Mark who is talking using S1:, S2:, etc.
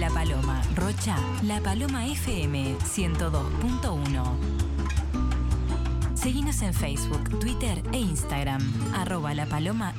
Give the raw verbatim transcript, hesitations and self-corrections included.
S1: La Paloma, Rocha, La Paloma F M ciento dos punto uno. Seguinos en Facebook, Twitter e Instagram, arroba La Paloma